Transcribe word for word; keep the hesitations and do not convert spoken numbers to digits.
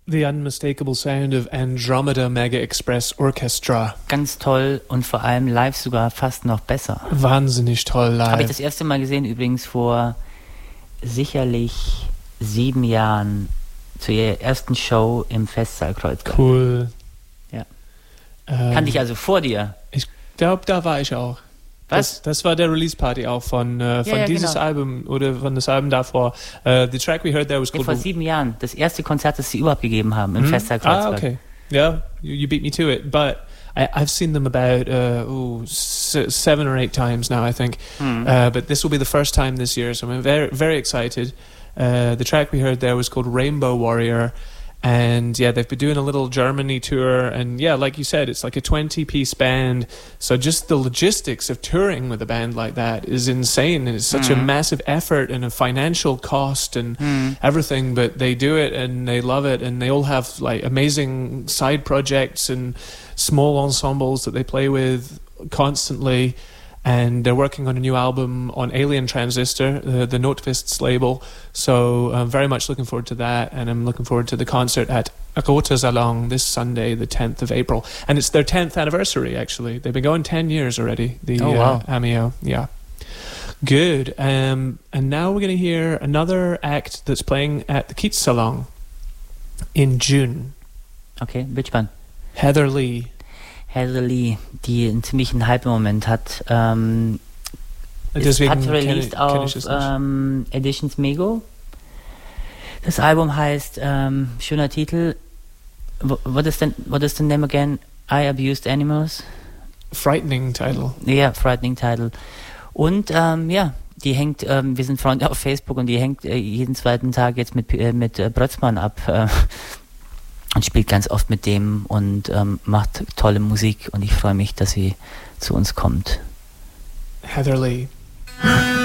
The unmistakable sound of Andromeda Mega Express Orchestra. Ganz toll und vor allem live sogar fast noch besser. Wahnsinnig toll live. Habe ich das erste Mal gesehen, übrigens vor sicherlich sieben Jahren zu ihrer ersten Show im Festsaal Kreuzberg. Cool. Ja. Ähm, Kannte ich also vor dir. Ich glaube, da war ich auch. Was? Das, das war der Release-Party auch von, äh, von ja, ja, dieses genau. Album oder von das Album davor. Uh, the track we heard there was Ja, called... vor sieben Jahren. Das erste Konzert, das sie überhaupt gegeben haben im Mhm. Festsaal Kreuzberg. Ah, okay. Yeah, you, you beat me to it. But I, I've seen them about uh, ooh, s- seven or eight times now, I think. Mhm. Uh, but this will be the first time this year, so I'm very, very excited. Uh, the track we heard there was called Rainbow Warrior. And yeah, they've been doing a little Germany tour, and yeah, like you said, it's like a twenty-piece band. So just the logistics of touring with a band like that is insane, and it's such Mm. a massive effort and a financial cost and Mm. everything. But they do it, and they love it, and they all have like amazing side projects and small ensembles that they play with constantly. And they're working on a new album on Alien Transistor, uh, the Notvists label. So I'm very much looking forward to that. And I'm looking forward to the concert at Roter Salon this Sunday, the tenth of April. And it's their tenth anniversary, actually. They've been going ten years already, the Oh, wow. uh, Amio. Yeah. Good. Um, and now we're going to hear another act that's playing at the Keats Salon in June. Okay, bin gespannt. Heather Lee. Heather Lee, die einen ziemlichen Hype im Moment hat. Ähm, es Deswegen hat kenn- released kenn auf ich es nicht. ähm, Editions Mego. Das Album heißt, ähm, schöner Titel. Wh- What is, the, what is the name again? I Abused Animals. Frightening title. Ja, frightening title. Und ähm, ja, die hängt, ähm, wir sind Freunde auf Facebook und die hängt äh, jeden zweiten Tag jetzt mit, äh, mit äh, Brötzmann ab äh, und spielt ganz oft mit dem und ähm, macht tolle Musik und ich freue mich, dass sie zu uns kommt. Heather Lee.